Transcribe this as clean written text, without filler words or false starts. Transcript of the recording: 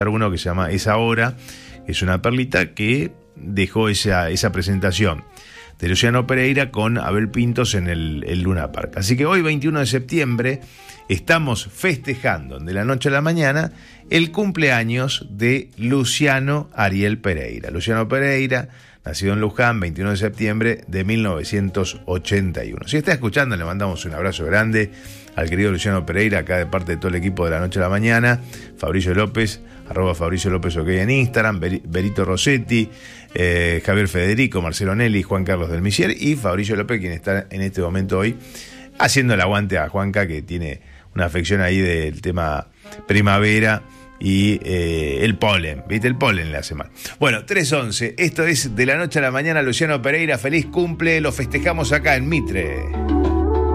uno que se llama Esa Hora, que es una perlita que dejó esa presentación de Luciano Pereira con Abel Pintos en el Luna Park. Así que hoy, 21 de septiembre, estamos festejando de la noche a la mañana el cumpleaños de Luciano Ariel Pereira. Luciano Pereira, nacido en Luján, 21 de septiembre de 1981. Si está escuchando, le mandamos un abrazo grande al querido Luciano Pereira, acá de parte de todo el equipo de la noche a la mañana. Fabricio López, @Fabricio López OK en Instagram, Berito Rossetti, Javier Federico, Marcelo Nelly, Juan Carlos del Misier y Fabricio López, quien está en este momento hoy haciendo el aguante a Juanca, que tiene una afección ahí del tema primavera y el polen, ¿viste? El polen le hace mal. Bueno, 3:11, esto es De la Noche a la Mañana, Luciano Pereira, feliz cumple, lo festejamos acá en Mitre.